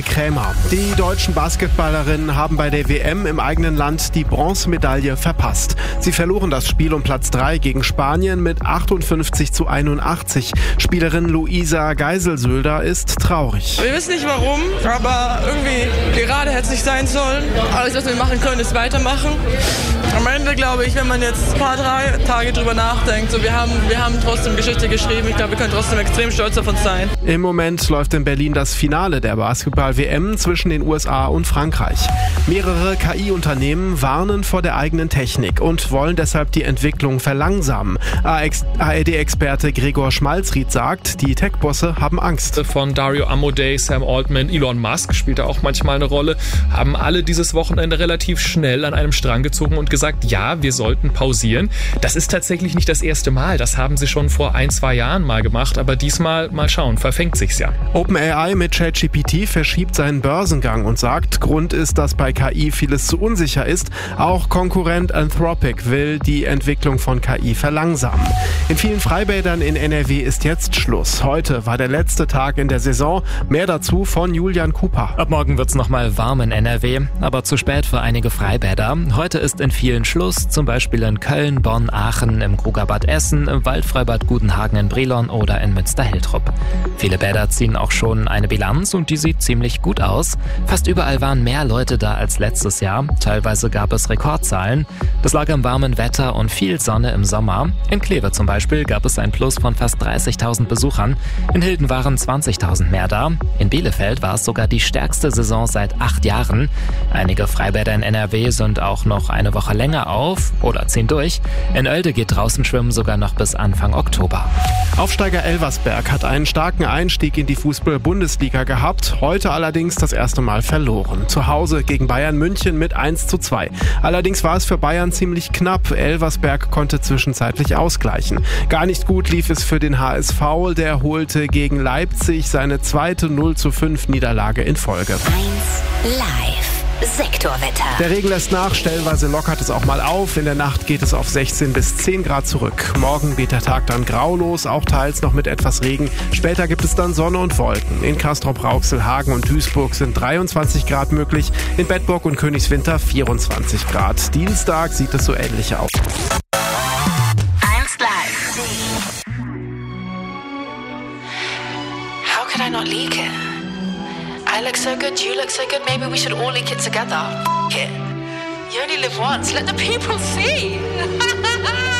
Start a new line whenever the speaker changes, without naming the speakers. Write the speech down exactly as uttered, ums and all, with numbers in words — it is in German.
Krämer. Die deutschen Basketballerinnen haben bei der W M im eigenen Land die Bronzemedaille verpasst. Sie verloren das Spiel um Platz drei gegen Spanien mit achtundfünfzig zu einundachtzig. Spielerin Luisa Geiselsöder ist traurig.
Wir wissen nicht warum, aber irgendwie gerade hätte es nicht sein sollen. Alles, was wir machen können, ist weitermachen. Am Ende glaube ich, wenn man jetzt ein paar drei Tage drüber nachdenkt, so wir haben, wir haben trotzdem Geschichte geschrieben. Ich glaube, wir können trotzdem extrem stolz auf uns sein.
Im Moment läuft in Berlin das Finale der Basketball-W M zwischen den U S A und Frankreich. Mehrere K I-Unternehmen warnen vor der eigenen Technik und wollen deshalb die Entwicklung verlangsamen. A R D-Experte Gregor Schmalzried sagt, die Tech-Bosse haben Angst.
Von Dario Amodei, Sam Altman, Elon Musk spielt da auch manchmal eine Rolle, haben alle dieses Wochenende relativ schnell an einem Strang gezogen und gesagt, ja, wir sollten pausieren. Das ist tatsächlich nicht das erste Mal. Das haben sie schon vor ein, zwei Jahren mal gemacht, aber diesmal mal schauen, verfängt sich's ja.
OpenAI mit ChatGPT verschiebt seinen Börsengang und sagt, Grund ist, dass bei K I vieles zu unsicher ist. Auch Konkurrent Anthropic will die Entwicklung von K I verlangsamen. In vielen Freibädern in N R W ist jetzt Schluss. Heute war der letzte Tag in der Saison. Mehr dazu von Julian Cooper.
Ab morgen wird's nochmal warm in N R W, aber zu spät für einige Freibäder. Heute ist in vielen Schluss, zum Beispiel in Köln, Bonn, Aachen, im Krugerbad Essen, im Waldfreibad Gudenhagen in Brilon oder in Münster-Hiltrup. Viele Bäder ziehen auch schon eine Bilanz und die sieht ziemlich gut aus. Fast überall waren mehr Leute da als letztes Jahr. Teilweise gab es Rekordzahlen. Das lag am warmen Wetter und viel Sonne im Sommer. In Kleve zum Beispiel gab es ein Plus von fast dreißigtausend Besuchern. In Hilden waren zwanzigtausend mehr da. In Bielefeld war es sogar die stärkste Saison seit acht Jahren. Einige Freibäder in N R W sind auch noch eine Woche länger auf oder ziehen durch. In Oelde geht draußen Schwimmen sogar noch bis Anfang Oktober.
Aufsteiger Elversberg hat einen starken Einstieg in die Fußball-Bundesliga gehabt, heute allerdings das erste Mal verloren. Zu Hause gegen Bayern München mit eins zu zwei. Allerdings war es für Bayern ziemlich knapp. Elversberg konnte zwischenzeitlich ausgleichen. Gar nicht gut lief es für den H S V, der holte gegen Leipzig seine zweite null zu fünf Niederlage in Folge.
eins live. Sektorwetter.
Der Regen lässt nach, stellenweise lockert es auch mal auf. In der Nacht geht es auf sechzehn bis zehn Grad zurück. Morgen geht der Tag dann graulos, auch teils noch mit etwas Regen. Später gibt es dann Sonne und Wolken. In Castrop-Rauxel, Hagen und Duisburg sind dreiundzwanzig Grad möglich. In Bedburg und Königswinter vierundzwanzig Grad. Dienstag sieht es so ähnlich aus.
eins live.
How could I not leak it? I look so good, you look so good, maybe we should all leak it together. F it. You only live once, let the people see.